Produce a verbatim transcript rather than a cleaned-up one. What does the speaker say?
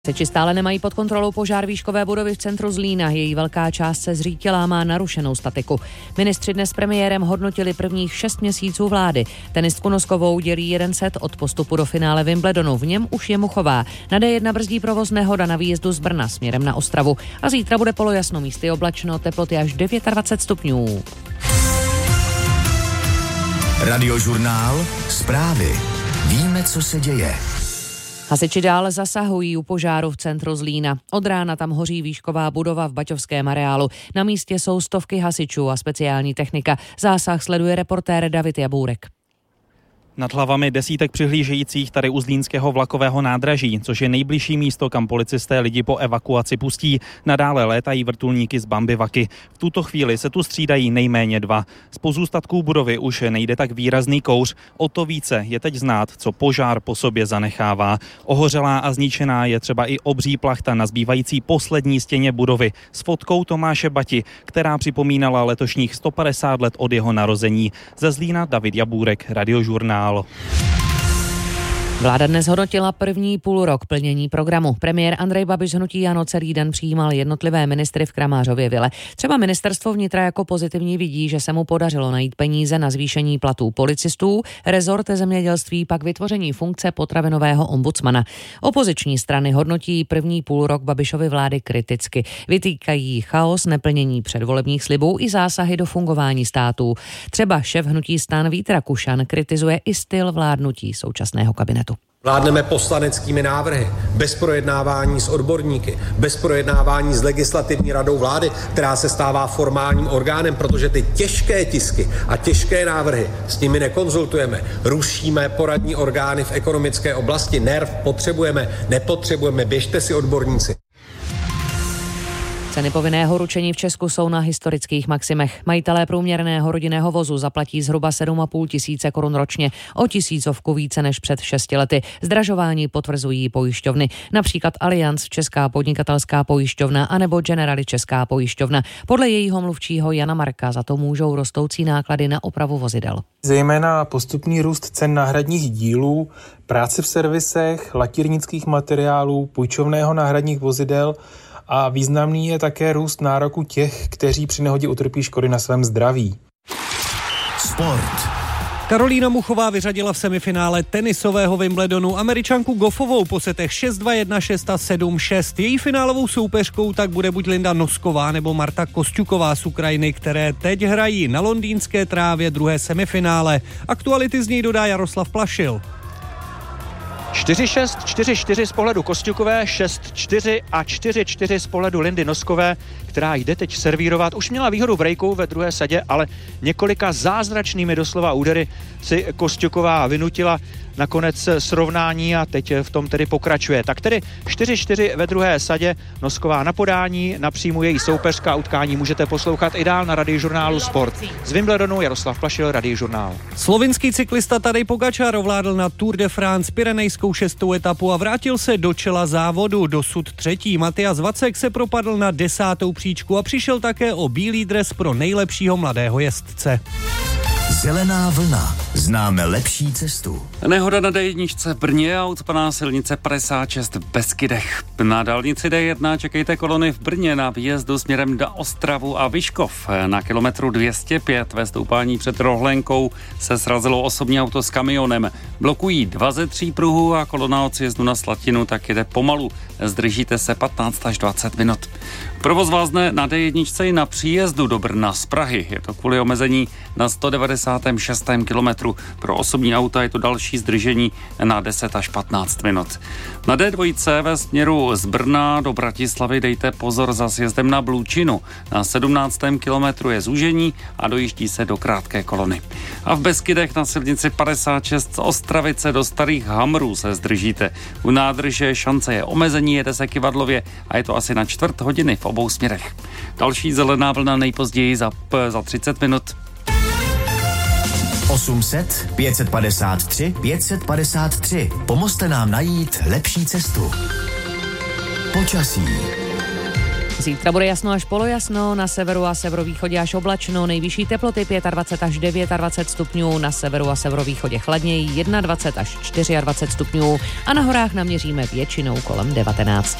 Hasiči stále nemají pod kontrolou požár výškové budovy v centru Zlína. Její velká část se zřítila, má narušenou statiku. Ministři dnes s premiérem hodnotili prvních šest měsíců vlády. Tenistku Noskovou dělí jeden set od postupu do finále Wimbledonu. V něm už je Muchová. Na D jedna brzdí provoz nehoda na výjezdu z Brna směrem na Ostravu. A zítra bude polojasno, místy oblačno, teploty až dvacet devět stupňů. Radiožurnál, zprávy. Víme, co se děje. Hasiči dále zasahují u požáru v centru Zlína. Od rána tam hoří výšková budova v baťovském areálu. Na místě jsou stovky hasičů a speciální technika. Zásah sleduje reportér David Jabůrek. Nad hlavami desítek přihlížejících tady u zlínského vlakového nádraží, což je nejbližší místo, kam policisté lidi po evakuaci pustí. Nadále létají vrtulníky z Bambivaky. V tuto chvíli se tu střídají nejméně dva. Z pozůstatků budovy už nejde tak výrazný kouř. O to více je teď znát, co požár po sobě zanechává. Ohořelá a zničená je třeba i obří plachta na zbývající poslední stěně budovy s fotkou Tomáše Bati, která připomínala letošních sto padesát let od jeho narození. Ze Zlína David Jabůrek, Radiožurnál. Vláda dnes hodnotila první půlrok plnění programu. Premiér Andrej Babiš hnutí ANO celý den přijímal jednotlivé ministry v Kramářově vile. Třeba ministerstvo vnitra jako pozitivní vidí, že se mu podařilo najít peníze na zvýšení platů policistů, rezort zemědělství pak vytvoření funkce potravinového ombudsmana. Opoziční strany hodnotí první půlrok Babišovy vlády kriticky. Vytýkají chaos, neplnění předvolebních slibů i zásahy do fungování státu. Třeba šéf hnutí STAN Vít Rakušan kritizuje i styl vládnutí současného kabinetu. Vládneme poslaneckými návrhy, bez projednávání s odborníky, bez projednávání s legislativní radou vlády, která se stává formálním orgánem, protože ty těžké tisky a těžké návrhy s nimi nekonzultujeme. Rušíme poradní orgány v ekonomické oblasti, NERV potřebujeme, nepotřebujeme, běžte si odborníci. Ceny povinného ručení v Česku jsou na historických maximech. Majitelé průměrného rodinného vozu zaplatí zhruba sedm a půl tisíce korun ročně, o tisícovku více než před šesti lety. Zdražování potvrzují pojišťovny, například Allianz, Česká podnikatelská pojišťovna, anebo Generali Česká pojišťovna. Podle jejího mluvčího Jana Marka za to můžou rostoucí náklady na opravu vozidel. Zejména postupný růst cen náhradních dílů, práce v servisech, lakírnických materiálů, půjčovného náhradních vozidel. A významný je také růst nároku těch, kteří při nehodě utrpí škody na svém zdraví. Sport. Karolína Muchová vyřadila v semifinále tenisového Wimbledonu Američanku Goffovou po setech šest dva jedna šest a sedm šest. Její finálovou soupeřkou tak bude buď Linda Nosková nebo Marta Kosťuková z Ukrajiny, které teď hrají na londýnské trávě druhé semifinále. Aktuality z něj dodá Jaroslav Plašil. čtyři šest, čtyři čtyři z pohledu Kosťukové, šest čtyři a čtyři čtyři z pohledu Lindy Noskové, která jde teď servírovat. Už měla výhodu v breaku ve druhé sadě, ale několika zázračnými doslova údery si Kosťuková vynutila nakonec srovnání a teď v tom tedy pokračuje. Tak tedy čtyři čtyři ve druhé sadě, Nosková na podání, na příjmu její soupeřka. Utkání můžete poslouchat i dál na Radiožurnálu Sport. Z Wimbledonu Jaroslav Plašil, Radiožurnál. Slovinský cyklista Tadej Pogačar ovládl na Tour de France pyrenejskou šestou etapu a vrátil se do čela závodu. Dosud třetí Matyas Vacek se propadl na desátou příčku a přišel také o bílý dres pro nejlepšího mladého jezdce. Zelená vlna. Známe lepší cestu. Nehoda na D jedna v Brně a ucpaná silnice padesát šest v Beskydech. Na dálnici D jedna čekejte kolony v Brně na výjezdu směrem do Ostravu a Vyškov. Na kilometru dvě stě pět ve stoupání před Rohlenkou se srazilo osobní auto s kamionem. Blokují dva ze tří pruhů a kolona od sjezdu na Slatinu tak jede pomalu. Zdržíte se patnáct až dvacet minut. Provoz vázne na D jedna i na příjezdu do Brna z Prahy. Je to kvůli omezení na sto devadesátém šestém kilometru. Pro osobní auta je to další zdržení na deset až patnáct minut. Na D dva ve směru z Brna do Bratislavy dejte pozor za sjezdem na Blučinu. Na sedmnáctém kilometru je zúžení a dojíždí se do krátké kolony. A v Beskydech na silnici padesát šest z Ostravice do Starých Hamrů se zdržíte. U nádrže šance je omezení, jede se kyvadlově a je to asi na čtvrt hodiny v obou směrech. Další zelená vlna nejpozději za, za třicet minut. osm set, pět set padesát tři, pět set padesát tři. Pomozte nám najít lepší cestu. Počasí. Zítra bude jasno až polojasno, na severu a severovýchodě až oblačno, nejvyšší teploty dvacet pět až dvacet devět stupňů, na severu a severovýchodě chladněji dvacet jedna až dvacet čtyři stupňů a na horách naměříme většinou kolem devatenáct.